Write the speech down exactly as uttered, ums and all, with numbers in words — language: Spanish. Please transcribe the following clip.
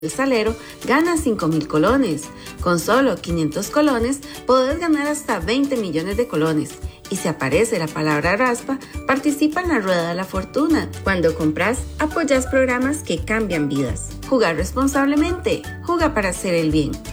El salero gana cinco mil colones. Con solo quinientos colones podés ganar hasta veinte millones de colones. Y si aparece la palabra raspa, participa en la rueda de la fortuna. Cuando compras, apoyas programas que cambian vidas. Jugar responsablemente. Juega para hacer el bien.